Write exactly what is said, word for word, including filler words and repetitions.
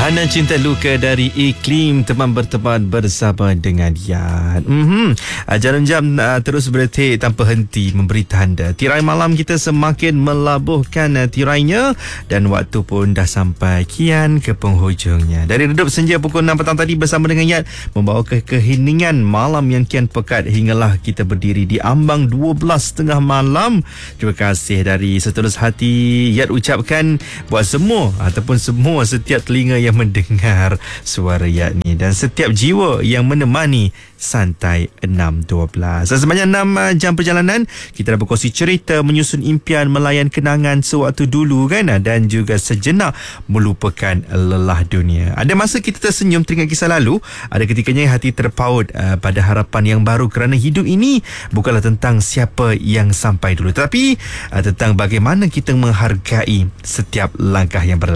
Hana Cinta Luka dari Iklim, teman berteman bersama dengan Yan. Mm-hmm. Jarum jam uh, terus berdetik tanpa henti memberi tanda tirai malam kita semakin melabuhkan uh, tirainya, dan waktu pun dah sampai kian ke penghujungnya. Dari redup senja pukul enam petang tadi bersama dengan Yan membawa ke keheningan malam yang kian pekat hinggalah kita berdiri di ambang dua belas tengah malam. Terima kasih dari setulus hati Yan ucapkan buat semua ataupun semua setiap telinga yang mendengar suara Yan ni, dan setiap jiwa yang menemani Santai enam dua belas. Dan sebanyak enam jam perjalanan kita dah berkongsi cerita, menyusun impian, melayan kenangan sewaktu dulu kan, dan juga sejenak melupakan lelah dunia. Ada masa kita tersenyum teringat kisah lalu, ada ketikanya hati terpaut uh, pada harapan yang baru, kerana hidup ini bukanlah tentang siapa yang sampai dulu, tetapi uh, tentang bagaimana kita menghargai setiap langkah yang berlalu.